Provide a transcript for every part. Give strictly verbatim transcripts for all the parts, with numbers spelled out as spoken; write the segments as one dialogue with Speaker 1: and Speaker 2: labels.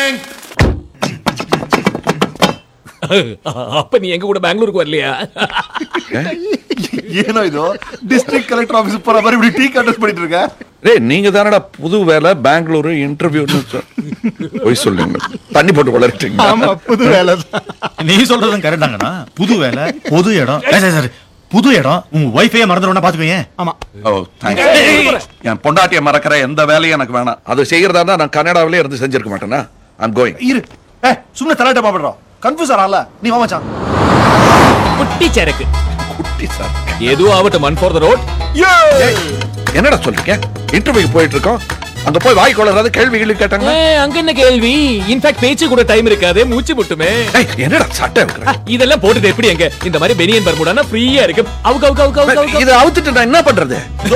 Speaker 1: Morning.
Speaker 2: அப்ப நீ எங்க கூட பெங்களூருக்கு வரலையா?
Speaker 3: ஏனோ இதோ டிஸ்ட்ரிக்ட் கலெக்டர் ஆபீஸ் போற மாதிரி இப்படி டீ கண்டஸ்ட் பண்ணிட்டு இருக்க.
Speaker 4: டேய் நீங்க தானடா புது வேலை பெங்களூர் இன்டர்வியூன்னு போய் சொல்லுங்க. தண்ணி போட்டு வளர்ட்டீங்க.
Speaker 3: ஆமா புது வேலை.
Speaker 1: நீ சொல்றதும் கரெக்டாங்கண்ணா. புது வேலை, புது இடம். சரி புது இடம். உங்க வைஃபையே மறந்துடுவோம்னா பாத்துக்கோங்க. ஆமா.
Speaker 4: ஓ தேங்க்ஸ். என் பொண்டாட்டியை மறக்கிற எந்த வேலையும் எனக்கு வேணாம். அது செய்யறதா இருந்தா நான் கனடாவிலே இருந்து செஞ்சிருக்க மாட்டேனா. I'm going.
Speaker 3: இரு. ஏய் சும்மா தலட்ட பாப்பறோம். கன்ஃபியூஸ் ஆறல. நீ வா மச்சான்.
Speaker 2: குட்டி சரக்கு.
Speaker 4: குட்டி சார்.
Speaker 2: ஏதோ ஆவட்டும் மன் ஃபார் தி ரோட்.
Speaker 4: என்னடா சொல்றீங்க? இன்டர்வியூக்கு போயிட்டு இருக்கோம். அங்க போய் வாய் கொள்ளறாத கேள்விகள் கேட்டாங்க.
Speaker 2: ஏய் அங்க என்ன கேள்வி? இன்ஃபேக்ட் பேச்சு கூட டைம் இருக்காது. மூச்சு முட்டுமே.
Speaker 4: ஏய் என்னடா சட்டை இருக்கற?
Speaker 2: இதெல்லாம் போடுறது எப்படி எங்க? இந்த மாதிரி பெனியன் பர்முடானா ஃப்ரீயா இருக்கு. அவுக அவுக அவுக அவுக.
Speaker 4: இத அவுத்துட்டு நான் என்ன பண்றது?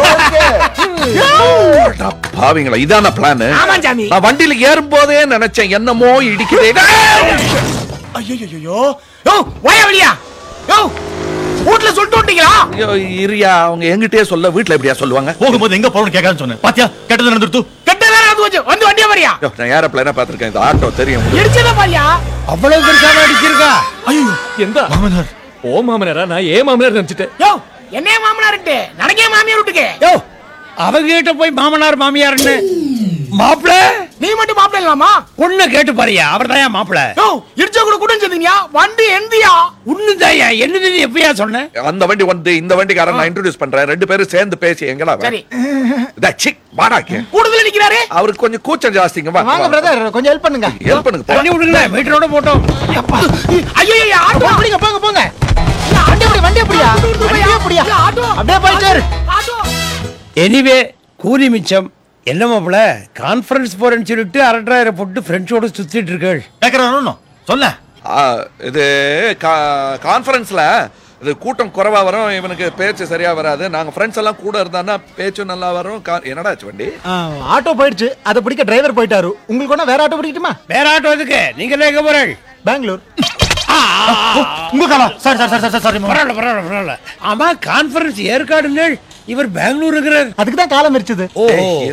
Speaker 4: ஓகே. பாவிங்களா இதான பிளான்?
Speaker 2: ஆமா ஜாமி.
Speaker 4: நான் வண்டில ஏறும்போதே நினைச்சேன் என்னமோ இடிக்குதே.
Speaker 1: ஐயோ யோ வாயா வெளியா. யோ வீட்ல சொல்லிட்டு வந்தீங்களா?
Speaker 4: ஐயோ இரியா அவங்க என்கிட்டயே சொல்ல வீட்ல எப்படியா சொல்லுவாங்க?
Speaker 1: போகும்போது எங்க போறோம்னு கேட்கான்னு சொன்னேன். பாத்தியா கெட்டது நடந்துருது. கெட்ட வேற அது வந்து வந்து வண்டியா வரியா?
Speaker 4: யோ நான் ஏரோப்ளேனா பாத்துர்க்கேன். இந்த ஆட்டோ தெரியும்.
Speaker 2: இடிச்சத பாரியா?
Speaker 1: அவ்வளவு பெருசாக அடிச்சிருக்கா. ஐயோ
Speaker 2: எந்த
Speaker 1: மாமனார்?
Speaker 2: ஓ மாமனாரா? நான் ஏ மாமனார் நினைச்சிட்டேன்.
Speaker 5: யோ என்னைய மாமனார்ட்டு நடக்கே மாமியார் வீட்டுக்கு.
Speaker 1: யோ அவங்க கிட்ட போய் மாமனார் மாமியார்னு மாப்ள
Speaker 5: நீ மட்டும் மாப்பிள்ள இல்லாமா?
Speaker 1: பொண்ணு கேட்டு பாரியா. அவர்தான் மாப்ள.
Speaker 5: யோ இடிச்ச கூட குடன் செஞ்சீங்க. வண்டி எந்தியா?
Speaker 1: உன்னுதாயா என்னது நீ எப்பயா சொன்ன?
Speaker 4: அந்த வண்டி வந்து இந்த வண்டிக்காரன் நான் இன்ட்ரோ듀ce பண்றேன். ரெண்டு பேரும் சேர்ந்து பேசி எங்கடா?
Speaker 5: சரி.
Speaker 4: டா சிக் வாடாக்கே.
Speaker 5: கூடுதல நிக்கிறாரே.
Speaker 4: அவருக்கு கொஞ்சம் கூச்சம் ஜாஸ்திங்க. வா
Speaker 3: வாங்க பிரதர் கொஞ்சம் ஹெல்ப் பண்ணுங்க.
Speaker 4: ஹெல்ப் பண்ணுங்க.
Speaker 1: தண்ணி விடுங்க. மீட்டரோட போட்டோம்.
Speaker 5: ஐயோ ஐயோ ஆட்டோ
Speaker 3: போங்க போங்க போங்க.
Speaker 5: வண்டி அப்படி வண்டி அப்படியா? வண்டி அப்படியா? ஆட்டோ
Speaker 3: அப்படியே போயிட்டு இரு.
Speaker 5: ஆட்டோ.
Speaker 6: எனிவே கூலி மிச்சம். என்ன மாப்பிள கான்ஃபரன்ஸ் போறேன்னு சொல்லிட்டு அரட்டாயிரம் போட்டு ஃப்ரெண்ட்ஸோட சுத்திட்டு இருக்கள்.
Speaker 1: கேக்குறானோ சொல்ல.
Speaker 4: இது கான்ஃபரன்ஸ்ல இது கூட்டம் குறைவா வரும். இவனுக்கு பேச்சு சரியா வராது. நாங்க ஃப்ரெண்ட்ஸ் எல்லாம் கூட இருந்தான்னா பேச்சும் நல்லா வரும். என்னடா ஆச்சு வண்டி?
Speaker 3: ஆட்டோ போயிடுச்சு. அத பிடிக்க டிரைவர் போயிட்டாரு. உங்களுக்கு ஒண்ணா வேற ஆட்டோ பிடிக்கட்டுமா?
Speaker 6: வேற ஆட்டோ எதுக்கு? நீங்க எங்க போறீங்க?
Speaker 3: பெங்களூர்.
Speaker 1: உங்க காலா. Sorry sorry sorry sorry.
Speaker 6: பரவாயில்ல பரவாயில்ல பரவாயில்ல. ஆமா கான்ஃபரன்ஸ் ஏற்காடுங்க. இவர் பெங்களூர் இருக்கிறார்.
Speaker 3: அதுக்கு தான் காலம் இருச்சது.
Speaker 6: ஓ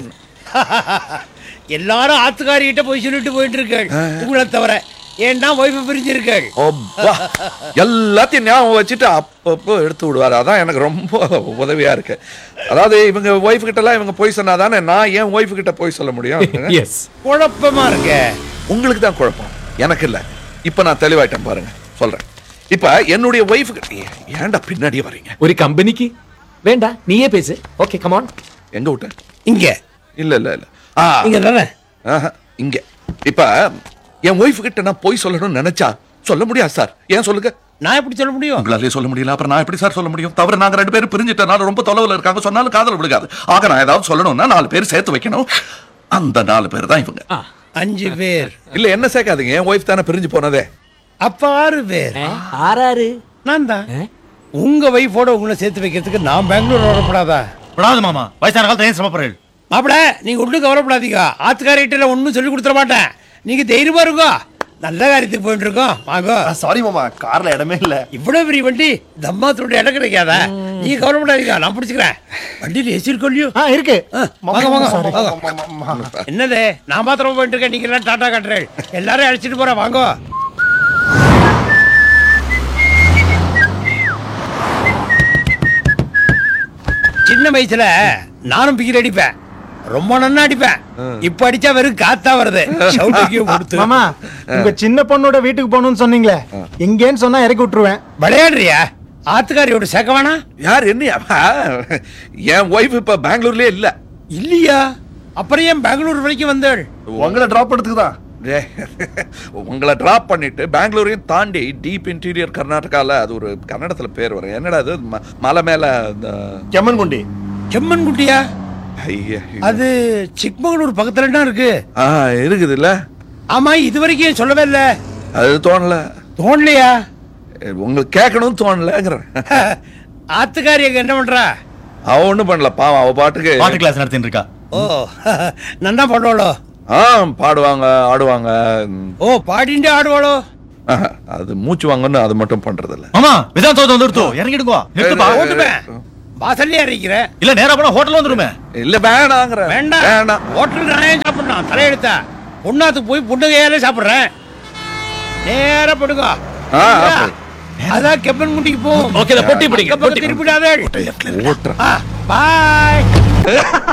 Speaker 6: எல்லாரும் ஆத்துக்காரிகிட்ட போய் சொல்லிட்டு போயிட்டு இருக்காள். உங்களை தவிர ஏன்னா ஒய்ஃபை பிரிஞ்சிருக்காள்.
Speaker 4: எல்லாத்தையும் ஞாபகம் வச்சுட்டு அப்பப்போ எடுத்து விடுவாரு. அதான் எனக்கு ரொம்ப உதவியா இருக்கு. அதாவது இவங்க ஒய்ஃப் கிட்ட எல்லாம் இவங்க போய் சொன்னாதானே நான் ஏன் ஒய்ஃப் கிட்ட போய் சொல்ல முடியும்.
Speaker 2: எஸ்
Speaker 6: குழப்பமா இருக்க.
Speaker 4: உங்களுக்கு தான் குழப்பம், எனக்கு இல்ல. இப்ப நான் தெளிவாயிட்டேன் பாருங்க. சொல்றேன். இப்ப என்னுடைய ஒய்ஃப் ஏன்டா பின்னாடியே வரீங்க?
Speaker 2: ஒரு கம்பெனிக்கு வேண்டா நீயே பேசு. Okay come on.
Speaker 4: எங்க விட்ட?
Speaker 6: இங்க
Speaker 4: இல்ல இல்ல இல்ல
Speaker 6: இங்க தானே.
Speaker 4: இங்க. இப்ப என் ஒய்ஃப் கிட்ட நான் போய் சொல்லணும்னு நினைச்சா சொல்ல முடியாது சார். ஏன் சொல்லுங்க?
Speaker 6: நான் எப்படி சொல்ல முடியும்?
Speaker 4: உங்களாலே சொல்ல முடியல. அப்புறம் நான் எப்படி சார் சொல்ல முடியும்? தவிர நாங்க ரெண்டு பேரும் பிரிஞ்சிட்டனால ரொம்ப தொலைவில் இருக்காங்க. சொன்னாலும் காதல் விழுகாது. ஆக நான் ஏதாவது சொல்லணும்னா நாலு பேர் சேர்த்து வைக்கணும். அந்த நாலு பேர் தான் இவங்க.
Speaker 6: அஞ்சு பேர்
Speaker 4: இல்ல என்ன சேர்க்காதீங்க. என் ஒய்ஃப் தானே பிரிஞ்சு போனதே.
Speaker 6: அப்ப ஆறு பேர்.
Speaker 2: ஆறாறு
Speaker 6: நான் தான். உங்க வைஃபோட உங்களை சேர்த்து வைக்கிறதுக்கு நான் பெங்களூர் வரப்படாதா?
Speaker 1: விடாது மாமா. வயசான காலத்துல ஏன் சிரமப்படுறீங்க?
Speaker 6: மாப்பிள நீங்க ஒன்றும் கவலைப்படாதீங்க. ஆத்துக்காரிட்ட ஒன்றும் சொல்லி கொடுத்துட மாட்டேன். நீங்க தைரியமா இருக்கோ. நல்ல காரியத்துக்கு போயிட்டு இருக்கோம். வாங்க.
Speaker 3: சாரி மாமா கார்ல இடமே இல்ல.
Speaker 6: இவ்வளவு பெரிய வண்டி தம்மாத்தோட இடம் கிடைக்காதா? நீங்க கவலைப்படாதீங்க. நான் பிடிச்சுக்கிறேன். வண்டியில் ஏசி இருக்கோ?
Speaker 3: ஆ இருக்கு.
Speaker 6: வாங்க வாங்க. என்னது நான் மாத்திரம் போயிட்டு இருக்கேன். நீங்க எல்லாம் டாடா காட்டுறேன். எல்லாரும் அழைச்சிட்டு போறேன். வாங்க. சின்ன வயசுல நானும் பிகில் அடிப்பேன். ரொம்ப நன்னா அடிப்பேன். இப்ப அடிச்சா வெறும் காத்தா வருது.
Speaker 3: மாமா உங்க சின்ன பொண்ணோட வீட்டுக்கு போகணும்னு சொன்னீங்களே, எங்கேன்னு சொன்னா இறக்கி விட்டுருவேன்.
Speaker 6: விளையாடுறியா? ஆத்துக்காரியோட சேர்க்க வேணா?
Speaker 4: யார் என்னையா? என் ஒய்ஃப் இப்ப பெங்களூர்லயே இல்ல.
Speaker 6: இல்லையா? அப்புறம் ஏன் பெங்களூர் வரைக்கும் வந்தாள்?
Speaker 3: உங்களை டிராப் பண்ணதுக்கு தான்.
Speaker 4: உங்களை டிராப் பண்ணிட்டு பெங்களூரையும் தாண்டி டீப் இன்டீரியர் கர்நாடகால அது ஒரு கன்னடத்துல பேர் வரும். என்னடா அது மலை மேல
Speaker 3: கெம்மன்குண்டி.
Speaker 6: செம்மன்குட்டியா? அது சிக்மங்களூர் பக்கத்துல தான் இருக்கு.
Speaker 4: இருக்குது இல்ல?
Speaker 6: ஆமா இது வரைக்கும் சொல்லவே இல்ல.
Speaker 4: அது தோணல.
Speaker 6: தோணலையா?
Speaker 4: உங்களுக்கு கேட்கணும் தோணலங்கிறேன்.
Speaker 6: ஆத்துக்காரி அங்க என்ன பண்றா?
Speaker 4: அவ ஒண்ணும் பண்ணல பாவம். அவ பாட்டுக்கு
Speaker 1: பாட்டு கிளாஸ் நடத்திட்டு இருக்கா.
Speaker 6: ஓ நன்னா பாடுவாளோ?
Speaker 4: ஆ பாடுவாங்க ஆடுவாங்க.
Speaker 6: ஓ பாடிண்டே ஆடுவாளோ?
Speaker 4: அது மூச்சு வாங்கன்னு அது மட்டும் பண்றது இல்ல.
Speaker 1: மாமா விதான் தோத்து வந்துருத்தோ. இறங்கிடுங்க. நிறுத்துப்பா.
Speaker 6: ஓட்டுவேன். வாசல்லே அறிக்கிற.
Speaker 1: இல்ல நேரா போனா ஹோட்டல் வந்துருமே.
Speaker 4: இல்ல வேணாங்கற.
Speaker 6: வேண்டாம். வேண்டாம். ஹோட்டல் நானே சாப்பிடணும். தலையெடுத்தா. பொண்ணாத்துக்கு போய் பொண்ணு கையாலே சாப்பிடுறேன். நேரா போடுங்க.
Speaker 4: ஆ, ஆ,
Speaker 6: அதான் கெப்பன் முண்டிக்கு போ.
Speaker 2: ஓகே, பொட்டி பிடிங்க.
Speaker 6: திருப்பிடாதே.
Speaker 4: ஓட்டுறேன்.
Speaker 6: பாய்.